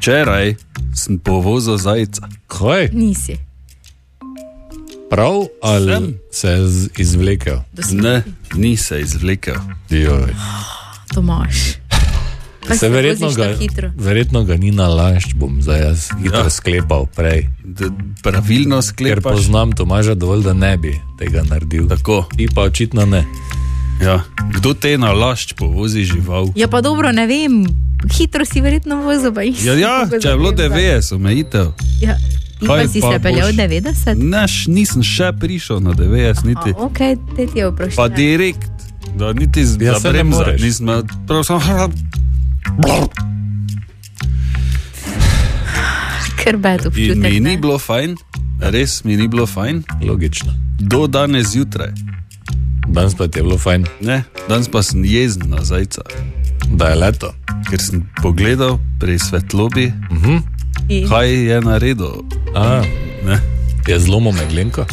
Včeraj sem povozil zajca. Kaj? Nisi. Prav ali Sem. se je izvlekel? Ne, ni se izvlekel. Joj. Tomaž. Kaj Se verjetno ga ni nalašč, bom zdaj jaz hitro sklepal prej. Pravilno Ker sklepaš. poznam Tomaža dovolj, da ne bi tega naredil. Tako. Ti pa očitno ne. Ja. Kdo te nalašč povozi žival? Ja pa dobro, ne vem. Hitro si verjetno vozil, pa jih. Ja, če je bilo 90 omejitev. Ja. In pa Kaj si pa se peljal boš? 90? Nisem še prišel na 90 niti. Ok, te ti je Pa vprašanje. direkt, da niti Ja, se ne zabremza, moreš. nisem imel, prav sem... Ker bed občutek. In mi ni ne? bilo fajn, res mi ni bilo fajn, Logično. do danes zjutraj. Danes pa ti je bilo fajn, Ne, danes pa sem jezen na zajca, da je leto. ker sem pogledal pri svetlobi, In- kaj je naredil. Ne. Je zlomo meglenko?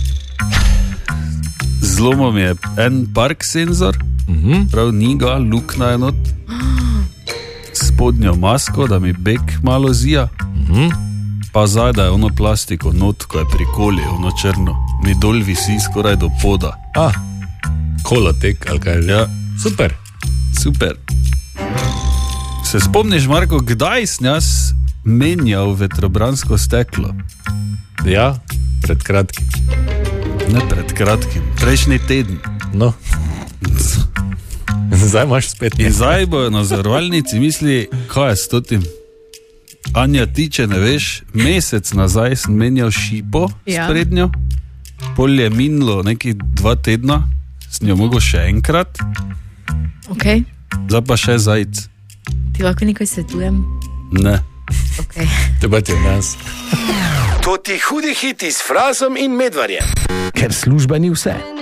Zlomil mi je en park senzor, prav ni ga, luknja je not, spodnjo masko, da mi bek malo zija, pa zadaj ono plastiko not, ko je prikoli, ono črno, mi dol visi skoraj do poda. Kolotek ali kaj že? Ja. Super. Super. Se spomniš, Marko, kdaj sem jaz menjal vetrobransko steklo? Ja, pred kratkim. Ne pred kratkim, prejšnji teden. No. Zdaj imaš spet In zdaj bojo na zavarovalnici misli, kaj je s totim. Anja, ti če ne veš, mesec nazaj sem menjal šipo Ja. sprednjo, pol je minilo nekih 2 tedna, sem jo mogel še enkrat, Ok, zdaj pa še zajc. ti lahko nekaj svetujem. Ne. Okay. Te pa ti v nas. To ti hudi hiti s Frazom in Medvarjem. Ker služba ni vse.